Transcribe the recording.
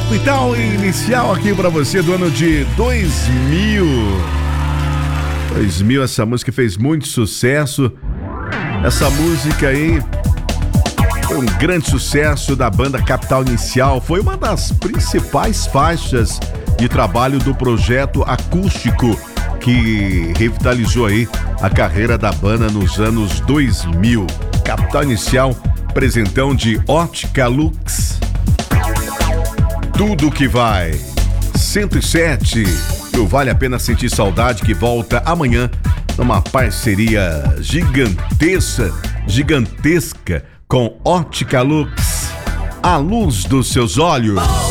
Capital Inicial aqui pra você do ano de 2000. 2000, essa música fez muito sucesso. Essa música aí foi um grande sucesso da banda Capital Inicial. Foi uma das principais faixas de trabalho do projeto acústico que revitalizou aí a carreira da banda nos anos 2000. Capital Inicial, presentão de Ótica Lux. Tudo que vai. 107. E o Vale a Pena Sentir Saudade, que volta amanhã numa parceria gigantesca com Ótica Lux. A luz dos seus olhos.